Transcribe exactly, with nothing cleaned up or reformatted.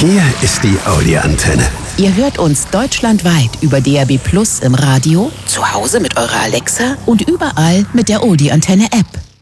Hier ist die Audi-Antenne. Ihr hört uns deutschlandweit über D A B Plus im Radio, zu Hause mit eurer Alexa und überall mit der Audi-Antenne-App.